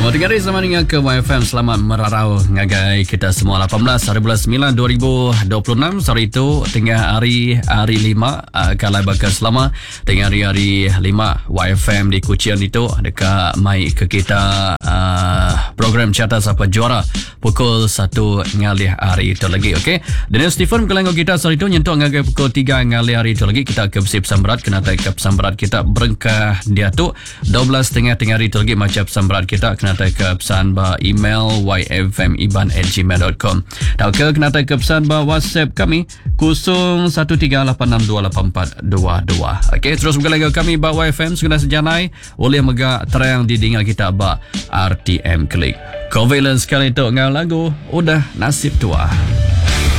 Selamat dengar sama dengan ke YFM. Selamat merarau ngagai kita semua 18 hari bulan 9 2026. Sore itu tengah hari 5 kalai bakal selama tengah hari 5 YFM di Kuching itu dekat mai ke kita program Carta Siapa Juara pukul 1 ngalih hari itu lagi. Okey. Daniel Stephen kelenggo kita sore itu nyentuh ngagai pukul 3 ngalih hari itu lagi kita ke bersih pesan berat kena tak ke pesan berat kita berengkah dia tu 12 tengah hari itu lagi macam pesan berat kita kena tak ke pesan ba email yfmiban@gmail.com. Tak ke kena tak ke pesan ba WhatsApp kami 0136284422. Okey, terus bergalaga kami ba YFM segala sejanai oleh mega terang di dengar kita ba RTM Klik. Covalence kali itu ngau lagu udah nasib tua.